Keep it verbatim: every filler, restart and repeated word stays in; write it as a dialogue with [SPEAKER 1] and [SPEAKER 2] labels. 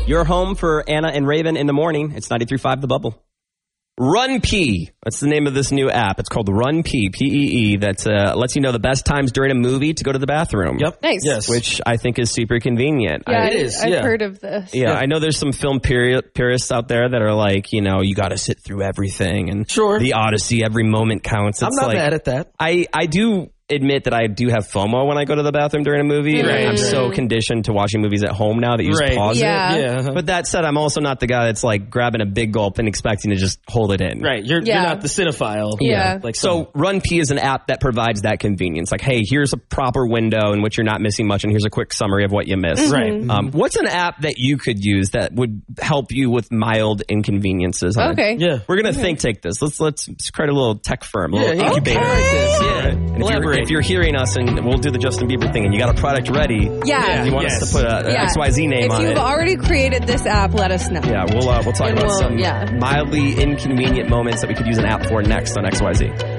[SPEAKER 1] Your home for Anna and Raven in the morning. It's ninety-three point five The Bubble. Run P. That's the name of this new app. It's called Run P, P E E. That uh, lets you know the best times during a movie to go to the bathroom.
[SPEAKER 2] Yep.
[SPEAKER 3] Nice.
[SPEAKER 2] Yes.
[SPEAKER 1] Which I think is super convenient.
[SPEAKER 3] Yeah,
[SPEAKER 1] I,
[SPEAKER 2] it is,
[SPEAKER 3] I've
[SPEAKER 2] yeah.
[SPEAKER 3] heard of this.
[SPEAKER 1] Yeah,
[SPEAKER 2] Yeah.
[SPEAKER 1] I know there's some film puri- purists out there that are like, you know, you got to sit through everything. And
[SPEAKER 2] Sure.
[SPEAKER 1] the Odyssey, every moment counts. It's
[SPEAKER 2] I'm not
[SPEAKER 1] like,
[SPEAKER 2] mad at that.
[SPEAKER 1] I, I do admit that I do have FOMO when I go to the bathroom during a movie. and
[SPEAKER 2] Right.
[SPEAKER 1] I'm so conditioned to watching movies at home now that you just
[SPEAKER 2] Right.
[SPEAKER 1] pause
[SPEAKER 3] Yeah.
[SPEAKER 1] it.
[SPEAKER 2] Yeah.
[SPEAKER 1] But that said, I'm also not the guy that's like grabbing a big gulp and expecting to just hold it in.
[SPEAKER 2] Right. You're,
[SPEAKER 3] Yeah.
[SPEAKER 2] you're not the cinephile.
[SPEAKER 3] Yeah.
[SPEAKER 2] Like
[SPEAKER 1] So Run P is an app that provides that convenience. Like, hey, here's a proper window in which you're not missing much, and here's a quick summary of what you missed.
[SPEAKER 2] Right.
[SPEAKER 1] Um, what's an app that you could use that would help you with mild inconveniences? honey?
[SPEAKER 3] Okay.
[SPEAKER 2] Yeah.
[SPEAKER 1] We're gonna think take this. Let's let's create a little tech firm, a little
[SPEAKER 2] Yeah,
[SPEAKER 1] incubator.
[SPEAKER 2] okay.
[SPEAKER 1] Yeah. And if, you're,
[SPEAKER 2] Elaborate.
[SPEAKER 1] if you're hearing us, and we'll do the Justin Bieber thing, and you got a product ready,
[SPEAKER 3] Yeah.
[SPEAKER 1] and you want
[SPEAKER 2] Yes.
[SPEAKER 1] us to put a, a
[SPEAKER 3] Yeah.
[SPEAKER 1] X Y Z name
[SPEAKER 3] if
[SPEAKER 1] on
[SPEAKER 3] you've
[SPEAKER 1] it.
[SPEAKER 3] already created this app, let us know.
[SPEAKER 1] Yeah, we'll uh, we'll talk
[SPEAKER 3] And
[SPEAKER 1] about
[SPEAKER 3] we'll-
[SPEAKER 1] some
[SPEAKER 3] yeah.
[SPEAKER 1] mildly inconvenient moments that we could use an app for next on X Y Z.